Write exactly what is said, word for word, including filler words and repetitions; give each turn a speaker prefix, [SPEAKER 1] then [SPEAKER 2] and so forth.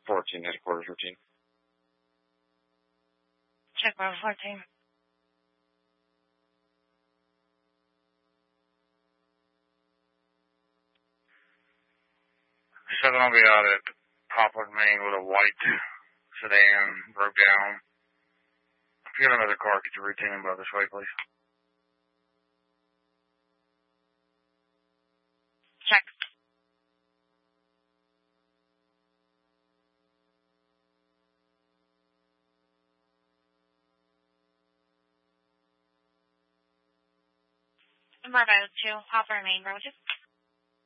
[SPEAKER 1] fourteen headquarters routine.
[SPEAKER 2] Check Bravo fourteen.
[SPEAKER 3] Seven will be out at Poplar, Maine with a white sedan, broke down. If you got another car, get your routine above this way, please.
[SPEAKER 2] Check. Bravo two, Poplar, Maine, Roger.